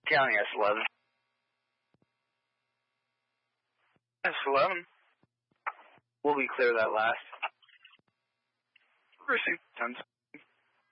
County S11. S11. We'll be clear that last. Received 10.